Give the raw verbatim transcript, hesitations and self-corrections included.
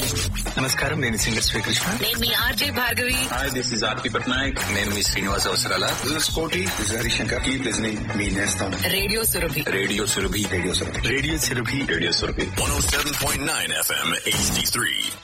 నమస్కారం, నేను సింగర్ శ్రీకృష్ణ. నేను మీ RJ Bhargavi. Hi, this is ఆర్పి పట్నాయక్. నేను మీ శ్రీనివాస్ అవసరాల. దిస్ కోటి, దిస్ హరిశంకర్. కీప్ లిజనింగ్ మీ నేస్తం radio Surabhi. Radio Surabhi. Radio Surabhi. Radio Surabhi. Radio Surabhi. one oh seven point nine F M H D three.